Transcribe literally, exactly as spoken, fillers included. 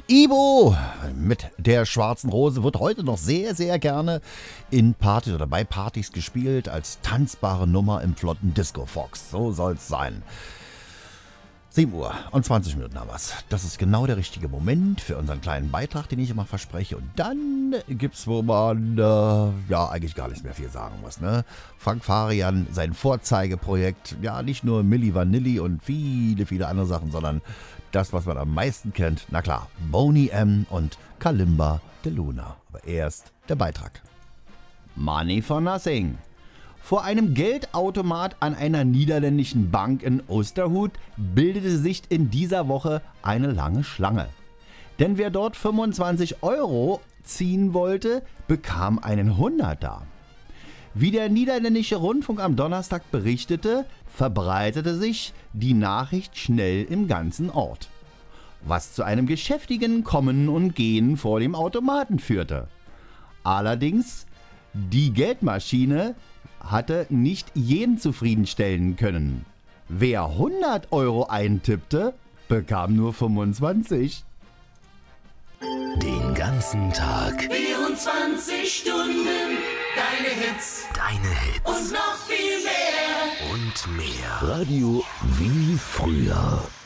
Ibo mit der schwarzen Rose wird heute noch sehr, sehr gerne in Partys oder bei Partys gespielt als tanzbare Nummer im flotten Disco Fox. So soll's sein. sieben Uhr und zwanzig Minuten haben wir's. Das ist genau der richtige Moment für unseren kleinen Beitrag, den ich immer verspreche. Und dann gibt's, wo man äh, ja eigentlich gar nicht mehr viel sagen muss. Ne? Frank Farian, sein Vorzeigeprojekt, ja nicht nur Milli Vanilli und viele, viele andere Sachen, sondern das, was man am meisten kennt, na klar, Boney M. und Kalimba de Luna. Aber erst der Beitrag. Money for Nothing. Vor einem Geldautomat an einer niederländischen Bank in Oosterhout bildete sich in dieser Woche eine lange Schlange. Denn wer dort fünfundzwanzig Euro ziehen wollte, bekam einen Hunderter. Wie der niederländische Rundfunk am Donnerstag berichtete, verbreitete sich die Nachricht schnell im ganzen Ort, was zu einem geschäftigen Kommen und Gehen vor dem Automaten führte. Allerdings, die Geldmaschine hatte nicht jeden zufriedenstellen können. Wer hundert Euro eintippte, bekam nur fünfundzwanzig. Den ganzen Tag. vierundzwanzig Stunden. Deine Hits. Deine Hits. Und noch viel mehr. Und mehr. Radio wie früher.